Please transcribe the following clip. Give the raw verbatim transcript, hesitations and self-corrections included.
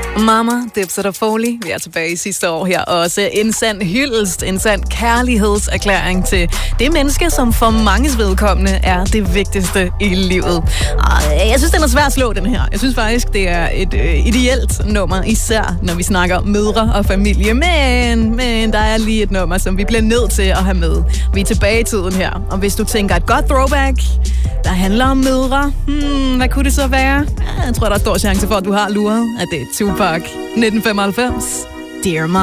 Mama, Dipset og Foley. Vi er tilbage sidste år her. Også en sand hyldest, en sand kærlighedserklæring til det menneske, som for manges vedkommende er det vigtigste i livet. Og jeg synes, den er svær at slå, den her. Jeg synes faktisk, det er et øh, ideelt nummer, især når vi snakker mødre og familie. Men, men der er lige et nummer, som vi bliver nødt til at have med. Vi er tilbage i tiden her. Og hvis du tænker et godt throwback, der handler om mødre, hmm, hvad kunne det så være? Jeg tror, der er stor chance for, at du har luret, at det er Tupac nitten femoghalvfems. Dear Mom.